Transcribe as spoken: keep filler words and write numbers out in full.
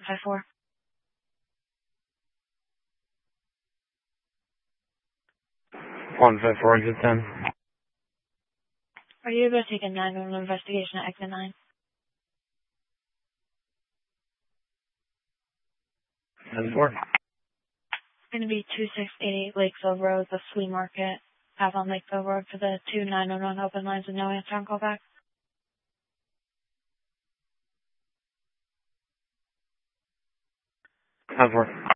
five four. one five four, exit ten. Are you able to take a nine one one investigation at exit nine? ten four. It's going to be two six eight eight Lakeville Road, the flea market, out on Lakeville Road for the two nine one one open lines with no answer on callback. ten four.